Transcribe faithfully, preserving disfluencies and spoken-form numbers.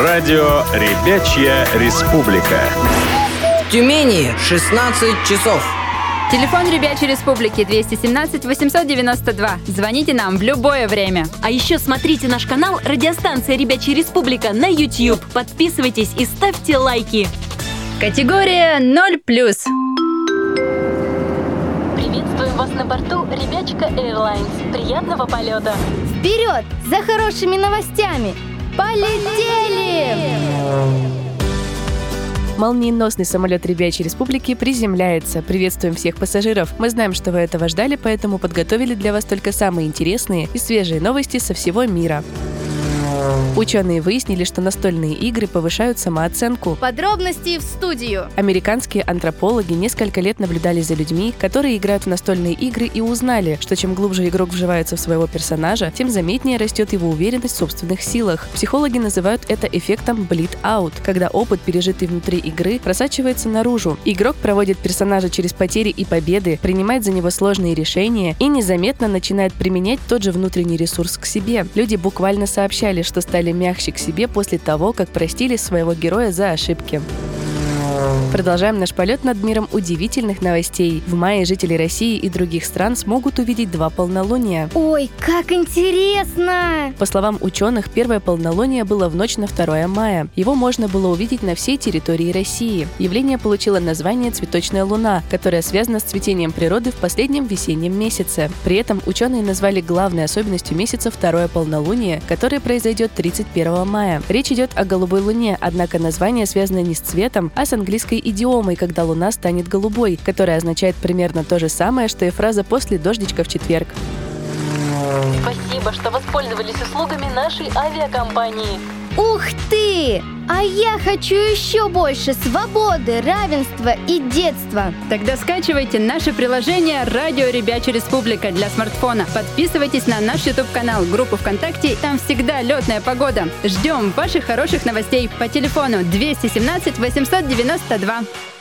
Радио «Ребячья республика». В Тюмени шестнадцать часов. Телефон Ребячей Республики двести семнадцать восемьсот девяносто два. Звоните нам в любое время. А еще смотрите наш канал «Радиостанция Ребячая Республика» на YouTube. Подписывайтесь и ставьте лайки. Категория ноль плюс. Приветствуем вас на борту Ребячка Airlines. Приятного полета. Вперед! За хорошими новостями! Полетели! Молниеносный самолет Ребячей Республики приземляется. Приветствуем всех пассажиров. Мы знаем, что вы этого ждали, поэтому подготовили для вас только самые интересные и свежие новости со всего мира. Ученые выяснили, что настольные игры повышают самооценку. Подробности в студию. Американские антропологи несколько лет наблюдали за людьми, которые играют в настольные игры, и узнали, что чем глубже игрок вживается в своего персонажа, тем заметнее растет его уверенность в собственных силах. Психологи называют это эффектом bleed-out, когда опыт, пережитый внутри игры, просачивается наружу. Игрок проводит персонажа через потери и победы, принимает за него сложные решения и незаметно начинает применять тот же внутренний ресурс к себе. Люди буквально сообщали, что стали мягче к себе после того, как простили своего героя за ошибки. Продолжаем наш полет над миром удивительных новостей. В мае жители России и других стран смогут увидеть два полнолуния. Ой, как интересно! По словам ученых, первое полнолуние было в ночь на второе мая. Его можно было увидеть на всей территории России. Явление получило название «Цветочная луна», которое связано с цветением природы в последнем весеннем месяце. При этом ученые назвали главной особенностью месяца второе полнолуние, которое произойдет тридцать первого мая. Речь идет о голубой луне, однако название связано не с цветом, а с английской идиомой, когда луна станет голубой, которая означает примерно то же самое, что и фраза «после дождичка в четверг». Спасибо, что воспользовались услугами нашей авиакомпании. Ух ты! А я хочу еще больше свободы, равенства и детства. Тогда скачивайте наше приложение «Радио Ребячая Республика» для смартфона. Подписывайтесь на наш YouTube-канал, группу ВКонтакте. Там всегда летная погода. Ждем ваших хороших новостей по телефону двести семнадцать восемьсот девяносто два.